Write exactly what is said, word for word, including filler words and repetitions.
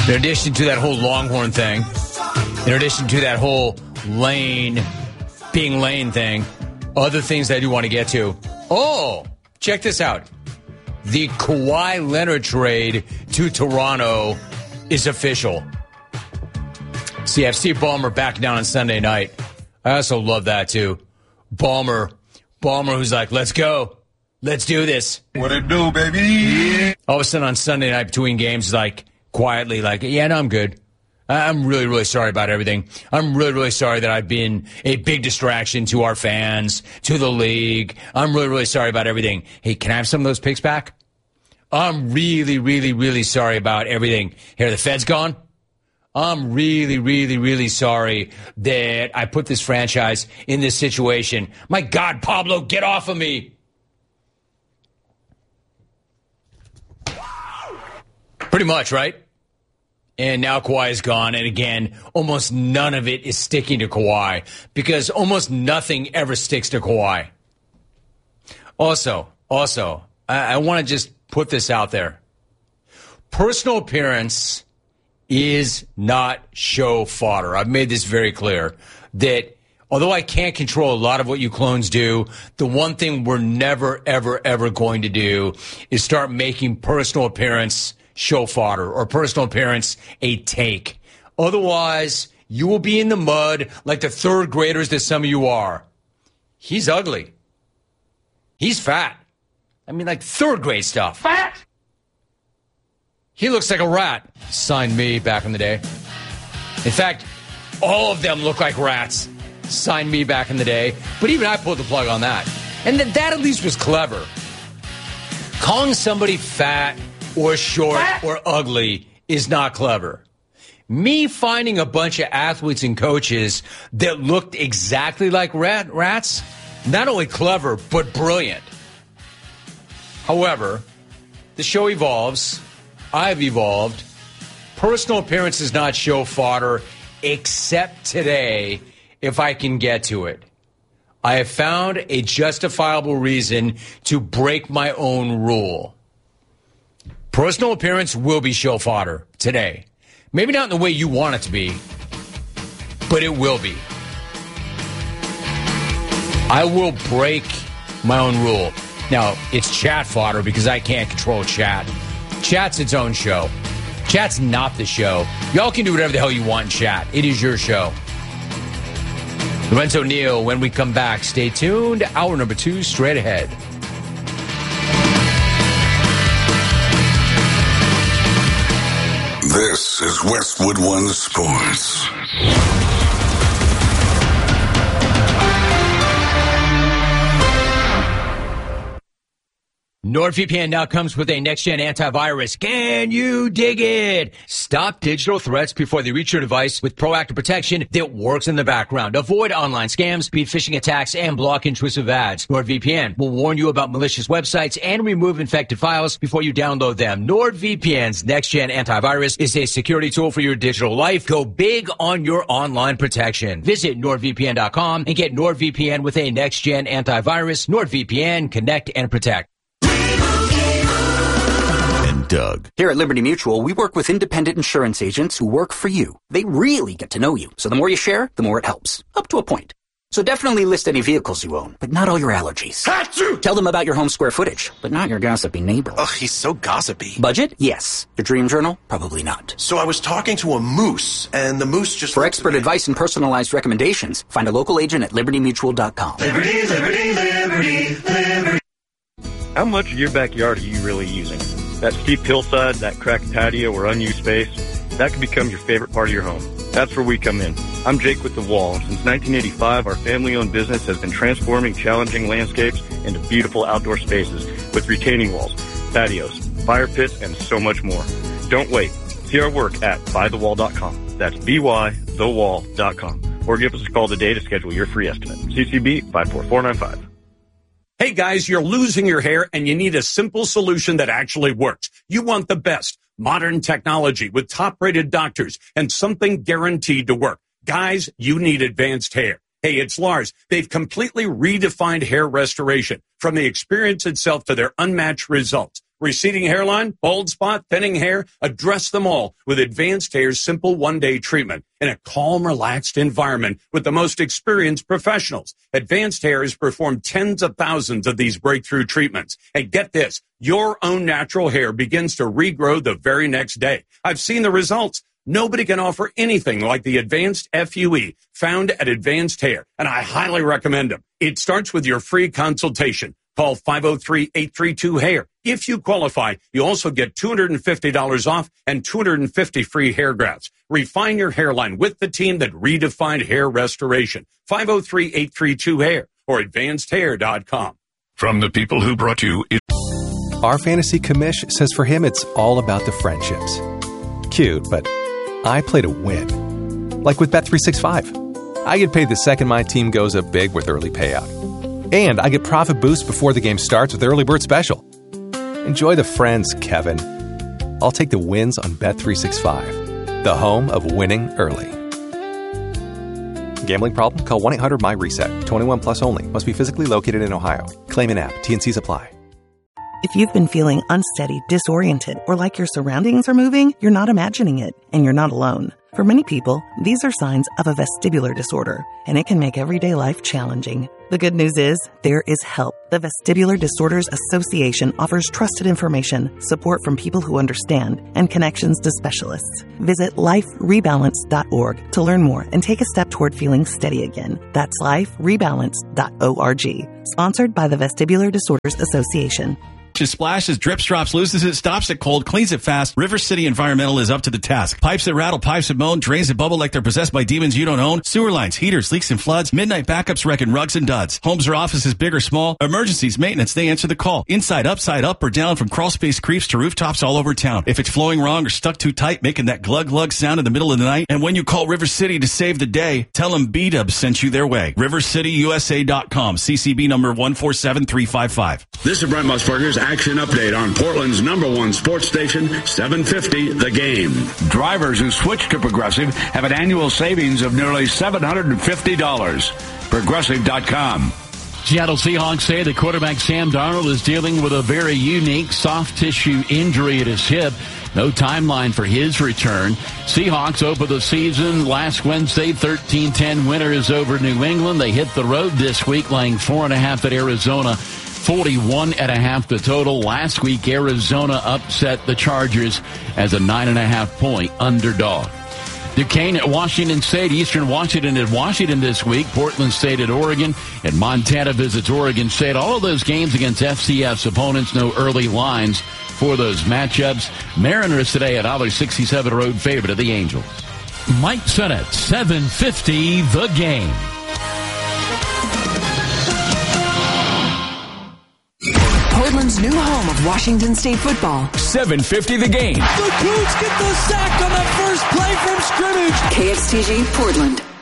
In addition to that whole Longhorn thing, in addition to that whole Lane being Lane thing, other things I do want to get to. Oh, check this out. The Kawhi Leonard trade to Toronto is official. See, I have Steve Ballmer back down on Sunday night. I also love that, too. Ballmer, Ballmer who's like, let's go. Let's do this. What it do, baby? All of a sudden on Sunday night between games, like, quietly, like, yeah, no, I'm good. I'm really, really sorry about everything. I'm really, really sorry that I've been a big distraction to our fans, to the league. I'm really, really sorry about everything. Hey, can I have some of those picks back? I'm really, really, really sorry about everything. Here, the Fed's gone. I'm really, really, really sorry that I put this franchise in this situation. My God, Pablo, get off of me. Pretty much, right? And now Kawhi is gone, and again, almost none of it is sticking to Kawhi because almost nothing ever sticks to Kawhi. Also, also, I, I want to just put this out there. Personal appearance is not show fodder. I've made this very clear that although I can't control a lot of what you clones do, the one thing we're never, ever, ever going to do is start making personal appearance show fodder or personal appearance a take. Otherwise, you will be in the mud like the third graders that some of you are. He's ugly. He's fat. I mean, like third grade stuff. Fat! He looks like a rat. Signed me back in the day. In fact, all of them look like rats. Signed me back in the day. But even I pulled the plug on that. And th- that at least was clever. Calling somebody fat or short or ugly is not clever. Me finding a bunch of athletes and coaches that looked exactly like rat, rats, not only clever, but brilliant. However, the show evolves. I've evolved. Personal appearance is not show fodder, except today, if I can get to it. I have found a justifiable reason to break my own rule. Personal appearance will be show fodder today. Maybe not in the way you want it to be, but it will be. I will break my own rule. Now, it's chat fodder because I can't control chat. Chat's its own show. Chat's not the show. Y'all can do whatever the hell you want in chat. It is your show. Lorenzo Neal, when we come back, stay tuned. Hour number two straight ahead. This is Westwood One Sports. NordVPN now comes with a next-gen antivirus. Can you dig it? Stop digital threats before they reach your device with proactive protection that works in the background. Avoid online scams, beat phishing attacks, and block intrusive ads. NordVPN will warn you about malicious websites and remove infected files before you download them. NordVPN's next-gen antivirus is a security tool for your digital life. Go big on your online protection. Visit nord V P N dot com and get NordVPN with a next-gen antivirus. NordVPN, connect and protect. Doug. Here at Liberty Mutual, we work with independent insurance agents who work for you. They really get to know you. So the more you share, the more it helps. Up to a point. So definitely list any vehicles you own, but not all your allergies. Achoo! Tell them about your home square footage, but not your gossipy neighbor. Ugh, he's so gossipy. Budget? Yes. Your dream journal? Probably not. So I was talking to a moose, and the moose just... For expert advice and personalized recommendations, find a local agent at liberty mutual dot com. Liberty, liberty, liberty, liberty. How much of your backyard are you really using? That steep hillside, that cracked patio or unused space, that could become your favorite part of your home. That's where we come in. I'm Jake with The Wall. Since nineteen eighty-five, our family-owned business has been transforming challenging landscapes into beautiful outdoor spaces with retaining walls, patios, fire pits, and so much more. Don't wait. See our work at buy the wall dot com. That's B Y the wall dot com. Or give us a call today to schedule your free estimate. C C B five four four nine five. Hey guys, you're losing your hair and you need a simple solution that actually works. You want the best modern technology with top-rated doctors and something guaranteed to work. Guys, you need Advanced Hair. Hey, it's Lars. They've completely redefined hair restoration, from the experience itself to their unmatched results. Receding hairline, bald spot, thinning hair, address them all with Advanced Hair's simple one-day treatment in a calm, relaxed environment with the most experienced professionals. Advanced Hair has performed tens of thousands of these breakthrough treatments. And get this, your own natural hair begins to regrow the very next day. I've seen the results. Nobody can offer anything like the Advanced F U E found at Advanced Hair, and I highly recommend them. It starts with your free consultation. Call five oh three, eight three two, hair. If you qualify, you also get two hundred fifty dollars off and two hundred fifty free hair grafts. Refine your hairline with the team that redefined hair restoration. five oh three, eight three two, hair or advanced hair dot com. From the people who brought you it. Our fantasy commish says for him it's all about the friendships. Cute, but I play to win. Like with Bet three sixty-five. I get paid the second my team goes up big with early payout. And I get profit boosts before the game starts with Early Bird Special. Enjoy the friends, Kevin. I'll take the wins on Bet three sixty-five, the home of winning early. Gambling problem? Call one eight hundred M Y reset. twenty-one plus only. Must be physically located in Ohio. Claim in app. T and C's apply. If you've been feeling unsteady, disoriented, or like your surroundings are moving, you're not imagining it, and you're not alone. For many people, these are signs of a vestibular disorder, and it can make everyday life challenging. The good news is, there is help. The Vestibular Disorders Association offers trusted information, support from people who understand, and connections to specialists. Visit life rebalance dot org to learn more and take a step toward feeling steady again. That's life rebalance dot org. Sponsored by the Vestibular Disorders Association. Splashes, drips, drops, loses it, stops it cold, cleans it fast. River City Environmental is up to the task. Pipes that rattle, pipes that moan, drains that bubble like they're possessed by demons you don't own, sewer lines, heaters, leaks and floods, midnight backups wrecking rugs and duds. Homes or offices, big or small, emergencies, maintenance, they answer the call. Inside, upside, up or down, from crawl space creeps to rooftops all over town. If it's flowing wrong or stuck too tight, making that glug glug sound in the middle of the night, and when you call River City to save the day, tell them B-Dubs sent you their way. river city u s a dot com, C C B number one four seven three five five. This is Brent Musburger's Action Update on Portland's number one sports station, seven fifty The Game. Drivers who switch to Progressive have an annual savings of nearly seven hundred fifty dollars. Progressive dot com. Seattle Seahawks say the quarterback Sam Darnold is dealing with a very unique soft tissue injury at his hip. No timeline for his return. Seahawks opened the season last Wednesday, thirteen ten winners over New England. They hit the road this week, laying four and a half at Arizona. forty-one and a half the total. Last week, Arizona upset the Chargers as a nine and a half point underdog. Duquesne at Washington State, Eastern Washington at Washington this week, Portland State at Oregon, and Montana visits Oregon State. All of those games against F C F's opponents, no early lines for those matchups. Mariners today at one sixty-seven road favorite of the Angels. Mike Sennett, seven fifty The Game. Portland's new home of Washington State football. seven fifty The Game. The Cougs get the sack on that first play from scrimmage. K X T G Portland.